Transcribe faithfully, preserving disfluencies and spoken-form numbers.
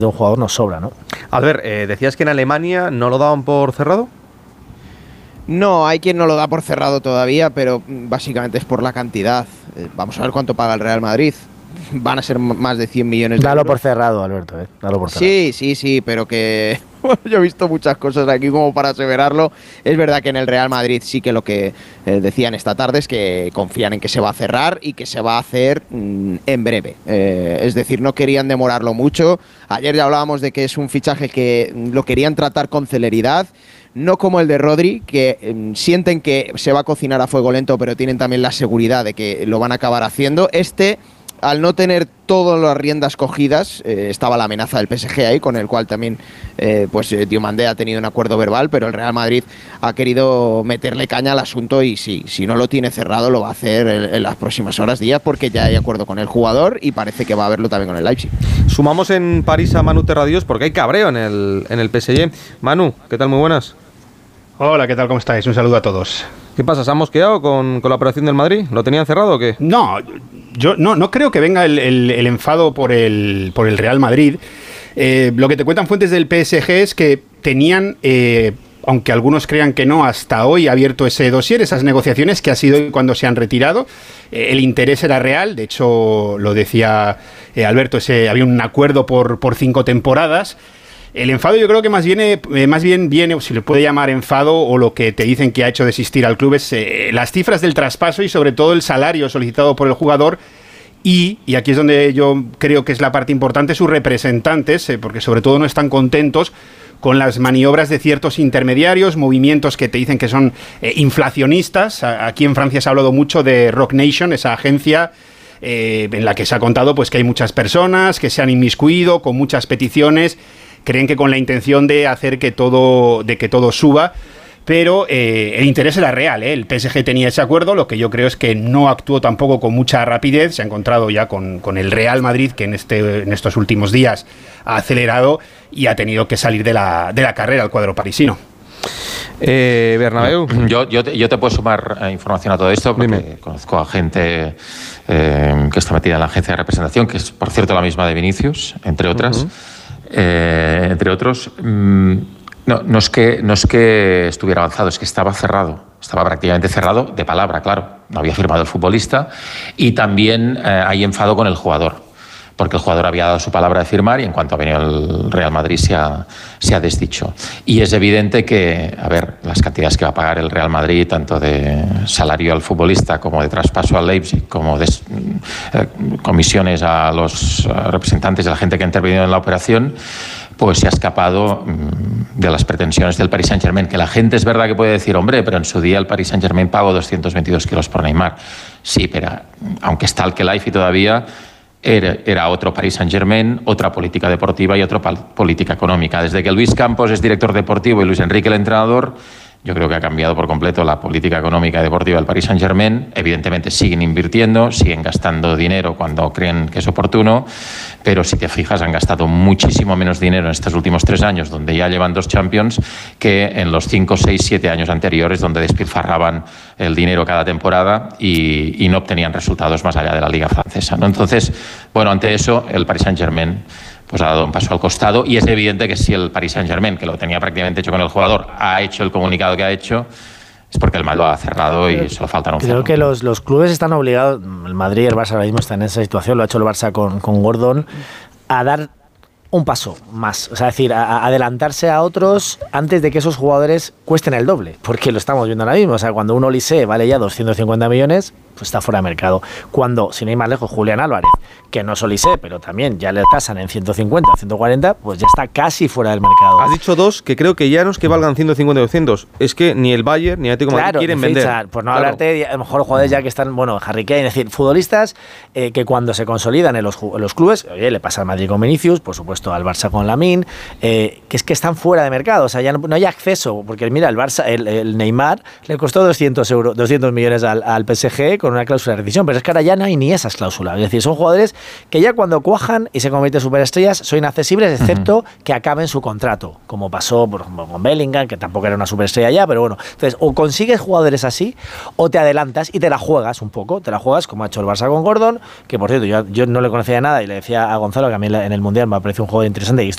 de un jugador nos sobra, ¿no? A ver, eh, decías que en Alemania no lo daban por cerrado. No, hay quien no lo da por cerrado todavía, pero básicamente es por la cantidad. Eh, vamos a ver cuánto paga el Real Madrid. Van a ser más de cien millones de Dalo euros. por cerrado, Alberto, ¿eh? Dalo por cerrado. Sí, sí, sí, pero que yo he visto muchas cosas aquí como para aseverarlo. Es verdad que en el Real Madrid sí que lo que eh, decían esta tarde es que confían en que se va a cerrar y que se va a hacer mm, en breve. Eh, es decir, no querían demorarlo mucho. Ayer ya hablábamos de que es un fichaje que lo querían tratar con celeridad. No como el de Rodri, que eh, sienten que se va a cocinar a fuego lento, pero tienen también la seguridad de que lo van a acabar haciendo. Este, al no tener todas las riendas cogidas, eh, estaba la amenaza del P S G ahí, con el cual también eh, pues eh, Diomandé ha tenido un acuerdo verbal, pero el Real Madrid ha querido meterle caña al asunto y sí, si no lo tiene cerrado lo va a hacer en, en las próximas horas, días, porque ya hay acuerdo con el jugador y parece que va a haberlo también con el Leipzig. Sumamos en París a Manu Terradios porque hay cabreo en el, en el P S G. Manu, ¿qué tal? Muy buenas. Hola, ¿qué tal? ¿Cómo estáis? Un saludo a todos. ¿Qué pasa? ¿Se han mosqueado con, con la operación del Madrid? ¿Lo tenían cerrado o qué? No, yo no, no creo que venga el, el, el enfado por el, por el Real Madrid. Eh, lo que te cuentan fuentes del P S G es que tenían, eh, aunque algunos crean que no, hasta hoy abierto ese dossier, esas negociaciones, que ha sido hoy cuando se han retirado. Eh, el interés era real, de hecho lo decía eh, Alberto, ese, había un acuerdo por, por cinco temporadas. El enfado yo creo que más, viene, eh, más bien viene, o si le puede llamar enfado, o lo que te dicen que ha hecho desistir al club es eh, las cifras del traspaso y sobre todo el salario solicitado por el jugador y, y aquí es donde yo creo que es la parte importante, sus representantes, eh, porque sobre todo no están contentos con las maniobras de ciertos intermediarios, movimientos que te dicen que son eh, inflacionistas. Aquí en Francia se ha hablado mucho de Rock Nation, esa agencia eh, en la que se ha contado pues que hay muchas personas que se han inmiscuido con muchas peticiones. Creen que con la intención de hacer que todo, de que todo suba, pero eh, el interés era real, ¿eh? El P S G tenía ese acuerdo, lo que yo creo es que no actuó tampoco con mucha rapidez, se ha encontrado ya con, con el Real Madrid, que en, este, en estos últimos días ha acelerado y ha tenido que salir de la, de la carrera al cuadro parisino. Eh, Bernabéu. Yo, yo, te, yo te puedo sumar eh, información a todo esto, porque Dime. conozco a gente eh, que está metida en la agencia de representación, que es, por cierto, la misma de Vinicius, entre otras. Uh-huh. Eh, entre otros, mmm, no, no, es que, no es que estuviera avanzado, es que estaba cerrado, estaba prácticamente cerrado de palabra, claro, no había firmado el futbolista y también eh, hay enfado con el jugador, porque el jugador había dado su palabra de firmar y en cuanto ha venido el Real Madrid se ha, se ha desdicho. Y es evidente que, a ver, las cantidades que va a pagar el Real Madrid, tanto de salario al futbolista como de traspaso al Leipzig, como de eh, comisiones a los representantes de la gente que ha intervenido en la operación, pues se ha escapado mmm, de las pretensiones del Paris Saint-Germain, que la gente es verdad que puede decir, hombre, pero en su día el Paris Saint-Germain pagó doscientos veintidós kilos por Neymar. Sí, pero aunque está el Khelaifi todavía, Era, era otro Paris Saint-Germain, otra política deportiva y otra política económica. Desde que Luis Campos es director deportivo y Luis Enrique el entrenador, yo creo que ha cambiado por completo la política económica y deportiva del Paris Saint-Germain. Evidentemente siguen invirtiendo, siguen gastando dinero cuando creen que es oportuno, pero si te fijas han gastado muchísimo menos dinero en estos últimos tres años, donde ya llevan dos Champions, que en los cinco, seis, siete años anteriores, donde despilfarraban el dinero cada temporada y, y no obtenían resultados más allá de la Liga Francesa, ¿no? Entonces, bueno, ante eso el Paris Saint-Germain pues ha dado un paso al costado y es evidente que si el Paris Saint-Germain, que lo tenía prácticamente hecho con el jugador, ha hecho el comunicado que ha hecho, es porque el Madrid lo ha cerrado y solo falta anunciarlo. Creo que los, los clubes están obligados, el Madrid y el Barça ahora mismo están en esa situación, lo ha hecho el Barça con, con Gordon, a dar un paso más, o sea, es decir, a, a adelantarse a otros antes de que esos jugadores cuesten el doble, porque lo estamos viendo ahora mismo, o sea, cuando un Olise vale ya doscientos cincuenta millones, pues está fuera de mercado. Cuando, sin ir más lejos, Julián Álvarez, que no es Olise, pero también ya le tasan en ciento cincuenta o ciento cuarenta, pues ya está casi fuera del mercado. Has dicho dos que creo que ya no es que valgan ciento cincuenta o doscientos, es que ni el Bayern ni el Atlético de Madrid quieren vender. Fichar, por no claro. hablarte de, a lo mejor jugadores ya que están, bueno, Harry Kane, es decir, futbolistas eh, que cuando se consolidan en los, en los clubes, oye, le pasa al Madrid con Vinicius, por supuesto al Barça con Lamine, eh, que es que están fuera de mercado, o sea, ya no, no hay acceso, porque mira, el Barça, el, el Neymar le costó doscientos euros, doscientos millones al, al P S G con una cláusula de rescisión, pero es que ahora ya no hay ni esas cláusulas, es decir, son jugadores que ya cuando cuajan y se convierten en superestrellas son inaccesibles, excepto uh-huh. que acaben su contrato, como pasó por ejemplo con Bellingham, que tampoco era una superestrella ya, pero bueno, entonces o consigues jugadores así, o te adelantas y te la juegas un poco, te la juegas como ha hecho el Barça con Gordon, que por cierto, yo, yo no le conocía nada y le decía a Gonzalo que a mí en el Mundial me ha parecido un jugador interesante y estoy